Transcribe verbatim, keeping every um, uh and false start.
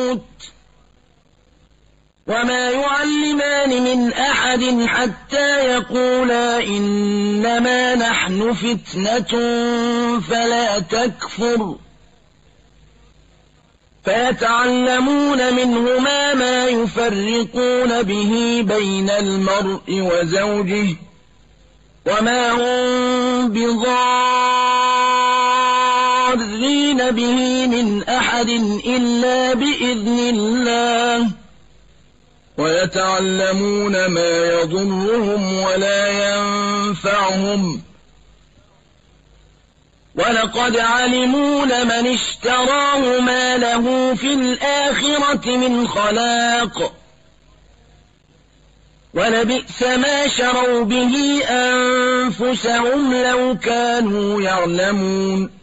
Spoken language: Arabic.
وما يعلمان من أحد حتى يقولا إنما نحن فتنة فلا تكفر فيتعلمون منهما ما يفرقون به بين المرء وزوجه وما هم بضارين به من أحد إلا بإذن الله ويتعلمون ما يضرهم ولا ينفعهم ولقد علموا لمن اشتراه ما له في الآخرة من خلاق ولبئس ما شروا به أنفسهم لو كانوا يعلمون